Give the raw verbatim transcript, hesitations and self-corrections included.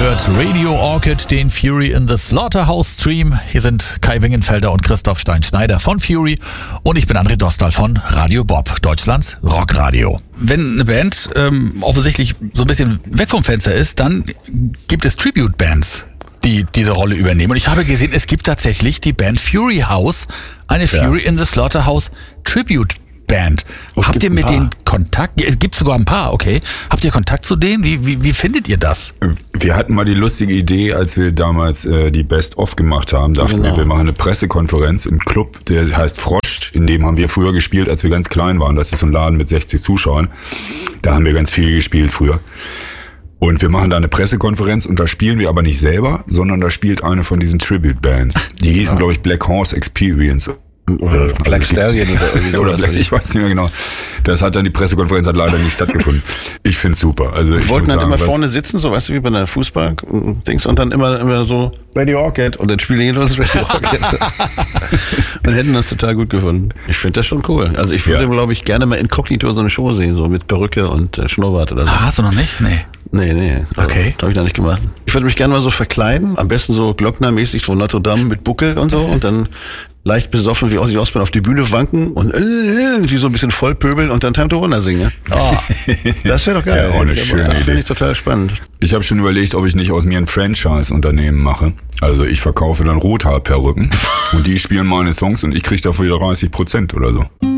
hört Radio Orchid, den Fury in the Slaughterhouse Stream. Hier sind Kai Wingenfelder und Christoph Stein-Schneider von Fury und ich bin André Dostal von Radio Bob, Deutschlands Rockradio. Wenn eine Band ähm, offensichtlich so ein bisschen weg vom Fenster ist, dann gibt es Tribute-Bands, die diese Rolle übernehmen. Und ich habe gesehen, es gibt tatsächlich die Band Fury House, eine Fury ja. in the Slaughterhouse Tribute Band. Es Habt ihr mit denen Kontakt? Es gibt sogar ein paar, okay. Habt ihr Kontakt zu denen? Wie, wie, wie findet ihr das? Wir hatten mal die lustige Idee, als wir damals äh, die Best-of gemacht haben, dachten genau. wir, wir machen eine Pressekonferenz im Club, der heißt Frosch, in dem haben wir früher gespielt, als wir ganz klein waren. Das ist so ein Laden mit sechzig Zuschauern. Da haben wir ganz viel gespielt früher. Und wir machen da eine Pressekonferenz und da spielen wir aber nicht selber, sondern da spielt eine von diesen Tribute-Bands. Die hießen, ja. glaube ich, Black Horse Experience. Oder Black Stallion oder irgendwie so. Oder Black, ich weiß nicht mehr genau. Das hat dann, die Pressekonferenz hat leider nicht stattgefunden. Ich find's super. Also ich Wir wollten dann sagen, immer vorne sitzen, so weißt du, wie bei einer Fußball-Dings und dann immer, immer so Radio Orchid und dann spielen die das Radio Orchid. Und hätten das total gut gefunden. Ich finde das schon cool. Also ich würde, ja. glaube ich, gerne mal inkognito so eine Show sehen, so mit Perücke und äh, Schnurrbart oder so. Ah, hast du noch nicht? Nee. Nee, nee. Also, okay. Das habe ich noch nicht gemacht. Ich würde mich gerne mal so verkleiden, am besten so Glockner-mäßig von Notre Dame mit Buckel und so und dann leicht besoffen wie Ozzy Osbourne auf die Bühne wanken und äh, irgendwie so ein bisschen vollpöbeln und dann Time to Wonder singen. Oh, das wäre doch geil. Ja, eine schöne das finde ich Idee. total spannend. Ich habe schon überlegt, ob ich nicht aus mir ein Franchise-Unternehmen mache. Also ich verkaufe dann Rothaarperücken und die spielen meine Songs und ich kriege dafür dreißig Prozent oder so.